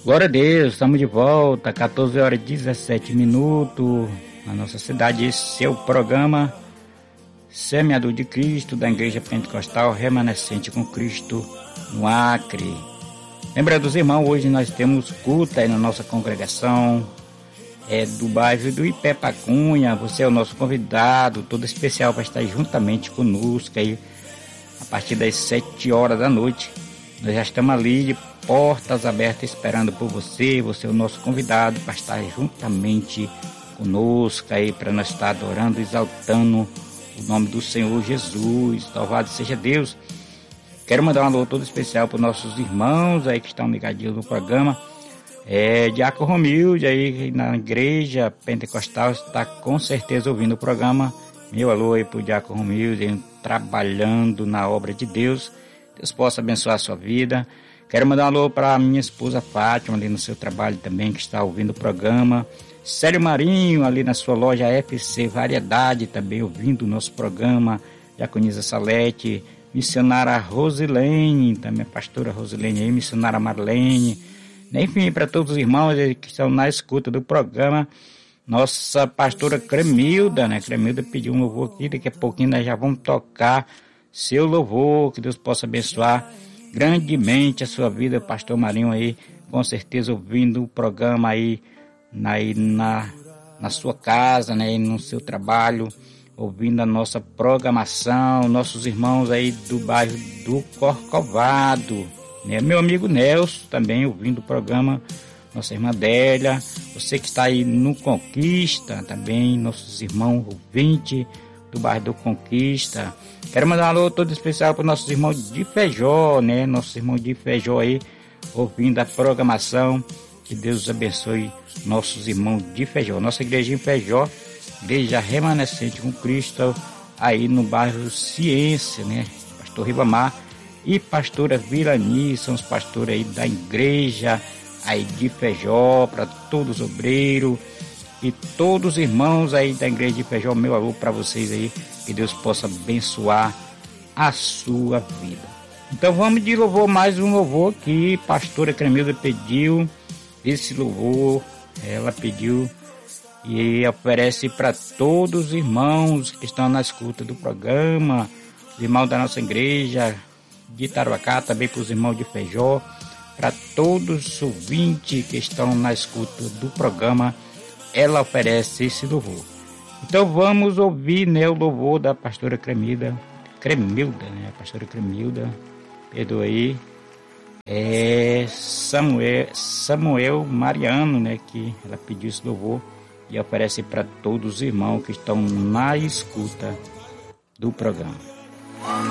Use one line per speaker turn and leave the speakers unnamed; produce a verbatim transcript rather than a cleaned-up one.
Glória a Deus, estamos de volta, quatorze horas e dezessete minutos, na nossa cidade. Esse é o programa Semeador de Cristo, da Igreja Pentecostal Remanescente com Cristo, no Acre. Lembrando os irmãos, hoje nós temos culto aí na nossa congregação, é do bairro do Ipepacunha. Você é o nosso convidado, todo especial para estar juntamente conosco aí, a partir das sete horas da noite. Nós já estamos ali de portas abertas esperando por você. Você é o nosso convidado para estar juntamente conosco aí, para nós estar adorando, exaltando o nome do Senhor Jesus. Louvado seja Deus. Quero mandar um alô todo especial para os nossos irmãos aí que estão ligadinhos no programa. É, Diácono Romilde aí na Igreja Pentecostal está com certeza ouvindo o programa. Meu alô aí para o Diácono Romilde, trabalhando na obra de Deus. Deus possa abençoar a sua vida. Quero mandar um alô para a minha esposa Fátima, ali no seu trabalho também, que está ouvindo o programa. Célio Marinho, ali na sua loja F C Variedade, também ouvindo o nosso programa. Diaconisa Salete, missionária Rosilene, também a pastora Rosilene aí, missionária Marlene. Enfim, para todos os irmãos que estão na escuta do programa. Nossa pastora Cremilda, né? Cremilda pediu um louvor aqui, daqui a pouquinho nós já vamos tocar seu louvor, que Deus possa abençoar grandemente a sua vida, pastor Marinho aí, com certeza ouvindo o programa aí na, na, na sua casa, né, no seu trabalho, ouvindo a nossa programação, nossos irmãos aí do bairro do Corcovado, né, meu amigo Nelson também ouvindo o programa, nossa irmã Délia, você que está aí no Conquista também, nossos irmãos ouvintes do bairro do Conquista. Quero mandar um alô todo especial para os nossos irmãos de Feijó, né? Nossos irmãos de Feijó aí, ouvindo a programação. Que Deus abençoe nossos irmãos de Feijó. Nossa igreja em Feijó, igreja remanescente com Cristo, aí no bairro Ciência, né? Pastor Ribamar e pastora Vilani, são os pastores aí da igreja aí de Feijó, para todos os obreiros e todos os irmãos aí da igreja de Feijó. Meu alô para vocês aí, que Deus possa abençoar a sua vida. Então vamos de louvor, mais um louvor que a pastora Cremilda pediu, esse louvor ela pediu e oferece para todos os irmãos que estão na escuta do programa, os irmãos da nossa igreja de Tarauacá, também para os irmãos de Feijó, para todos os ouvintes que estão na escuta do programa. Ela oferece esse louvor. Então vamos ouvir, né, o louvor da pastora Cremilda, Cremilda, né, a pastora Cremilda, perdoa aí, é Samuel, Samuel Mariano, né, que ela pediu esse louvor e oferece para todos os irmãos que estão na escuta do programa.